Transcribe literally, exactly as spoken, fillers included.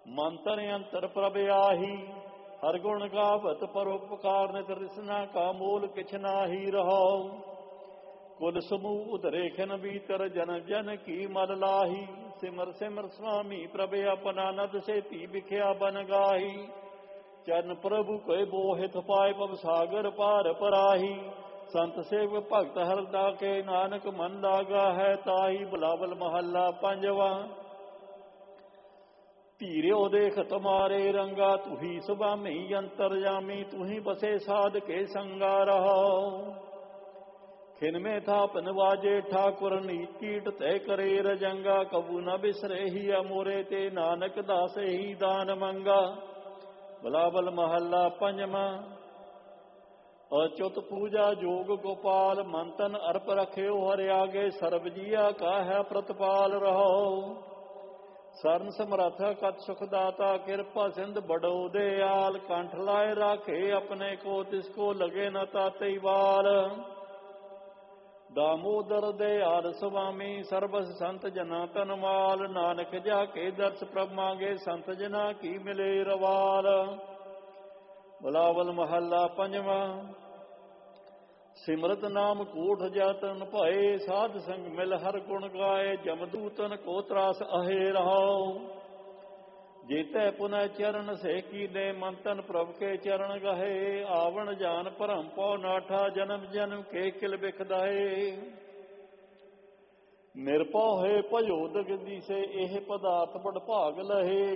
ਮੰਤਰ ਅੰਤਰ ਪ੍ਰਭ ਆਹੀ, ਹਰ ਗੁਣ ਗਾਵਤ ਪਰਉਪਕਾਰ ਨਿਤ ਰਿਸਨਾ ਕਾ ਮੂਲ ਕਿਛ ਨਾਹੀ ਰਹਾਉ। ਕੁਲ ਸਮੂਹ ਉਧਰੇ ਖਿਨ ਬੀਤਰ ਜਨ ਜਨ ਕੀ ਮਲ ਲਾਹੀ, ਸਿਮਰ ਸਿਮਰ ਸੁਆਮੀ ਪ੍ਰਭ ਆਪਣਾ ਨਦ ਸੇਤੀ ਵਿਖਿਆ ਬਨ ਗਾਹੀ। ਚਰਨ ਪ੍ਰਭੂ ਕੋਇ ਬੋਹਿਤ ਪਾਏ ਪਵ ਸਾਗਰ ਪਾਰ ਪਰਾਹੀ, ਸੰਤ ਸੇਵਕ ਭਗਤ ਹਰਦਾ ਕੇ ਨਾਨਕ ਮਨ ਲਾਗਾ ਹੈ ਤਾਹੀ। ਬੁਲਾਵਲ ਮਹੱਲਾ ਪੰਜਵਾ। ਧੀਰਿਓ ਦੇਖ ਤੁਮਾਰੇ ਰੰਗਾ, ਤੁਹੀ ਸੁਭਾਮੀ ਅੰਤਰਜਾਮੀ, ਤੁਹੀ ਬਸੇ ਸਾਧ ਕੇ ਸੰਗਾ ਰਹਾਉ। ਖਿਨ ਮੇ ਥਾਪਨ ਵਾਜੇ ਠਾਕੁਰ, ਨੀਕੀਟ ਤੈ ਕਰੇ ਰਜੰਗਾ, ਕਬੂ ਨ ਬਿਸਰੇ ਹੀ ਅਮੋਰੇ ਤੇ ਨਾਨਕ ਦਾਸੇ ਹੀ ਦਾਨ ਮੰਗਾ। ਬੁਲਾਵਲ ਮਹੱਲਾ ਪੰਜਵਾਂ। ਅਚੁਤ ਪੂਜਾ ਜੋਗ ਗੋਪਾਲ, ਮਨ ਤਨ ਅਰਪ ਰਖਿਓ ਹਰਿ ਆਗੇ, ਸਰਬ ਜੀਆ ਕਾ ਹੈ ਪ੍ਰਤਪਾਲ ਰਹਾਉ। ਸਰਨ ਸਮਰੱਥ ਕਤ ਸੁਖ ਦਾਤਾ, ਕਿਰਪਾ ਸਿੰਧ ਬੜੋ ਦਿਆਲ, ਕੰਠ ਲਾਏ ਰਾਖੇ ਆਪਣੇ ਕੋ, ਤਿਸ ਕੋ ਲਗੇ ਨ ਤਾਤੇ ਵਾਲ। ਦਾਮੋਦਰ ਦਿਆਲ ਸੁਆਮੀ, ਸਰਬਸ ਸੰਤ ਜਨਾ ਤਨ ਮਾਲ, ਨਾਨਕ ਜਾ ਕੇ ਦਰਸ ਪ੍ਰਭ ਮਾਂਗੇ, ਸੰਤ ਜਨਾ ਕੀ ਮਿਲੇ ਰਵਾਲ। ਬੁਲਾਵਲ ਮਹੱਲਾ ਪੰਜਵਾਂ। ਸਿਮਰਤ ਨਾਮ ਕੂਠ ਜਤਨ ਭਏ, ਸਾਧ ਸੰਗ ਮਿਲ ਹਰ ਗੁਣ ਗਾਏ, ਜਮਦੂਤਨ ਕੋ ਤਰਾਸ ਅਹੇ ਰਹਾਉ। ਜੀਤੈ ਪੁਨః ਚਰਨ ਸੇ ਕੀਨੇ, ਮਨ ਤਨ ਪ੍ਰਭ ਕੇ ਚਰਨ ਗਹੇ, ਆਵਣ ਜਾਨ ਭਰਮ ਪਉ ਨਾਠਾ, ਜਨਮ ਜਨਮ ਕੇ ਕਿਲ ਬਿਖਦਾਏ। ਨਿਰਭਉ ਹੈ ਭਜੋ ਦਗਦੀ ਸੇ, ਇਹ ਪਦਾਰਥ ਬੜ ਭਾਗ ਲਹੇ,